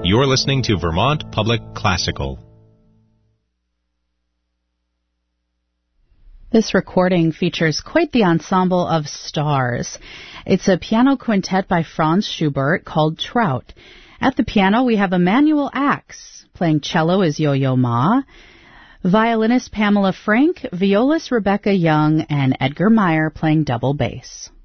You're listening to Vermont Public Classical. This recording features quite the ensemble of stars. It's a piano quintet by Franz Schubert called Trout. At the piano, we have Emanuel Axe. Playing cello is Yo-Yo Ma. Violinist Pamela Frank, violist Rebecca Young, and Edgar Meyer playing double bass.